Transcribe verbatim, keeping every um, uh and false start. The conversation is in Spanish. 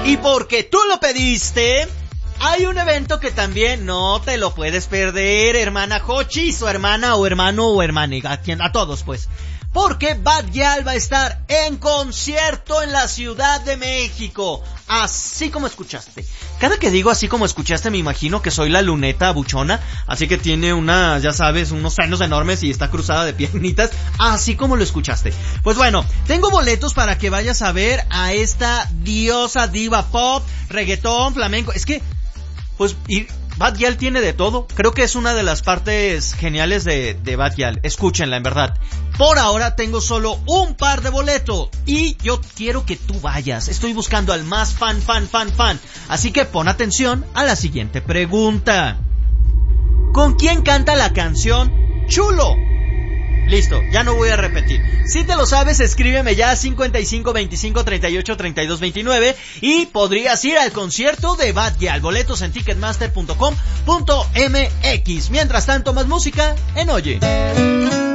Y porque tú lo pediste, hay un evento que también no te lo puedes perder, hermana Jochis, o hermana, o hermano, o hermana, a, a todos pues. Porque Bad Gyal va a estar en concierto en la Ciudad de México. Así como escuchaste. Cada que digo así como escuchaste me imagino que soy la luneta buchona. Así que tiene una, ya sabes, unos senos enormes y está cruzada de piernitas. Así como lo escuchaste. Pues bueno, tengo boletos para que vayas a ver a esta diosa diva pop, reggaetón, flamenco. Es que, pues... y Bad Gyal tiene de todo. Creo que es una de las partes geniales de, de Bad Gyal. Escúchenla, en verdad. Por ahora tengo solo un par de boletos y yo quiero que tú vayas. Estoy buscando al más fan, fan, fan, fan. Así que pon atención a la siguiente pregunta. ¿Con quién canta la canción Chulo? Listo, ya no voy a repetir. Si te lo sabes, escríbeme ya a cincuenta y cinco, veinticinco, treinta y ocho, treinta y dos, veintinueve y podrías ir al concierto de Bad Gyal. Boletos en ticketmaster punto com punto m x. Mientras tanto, más música en Oye.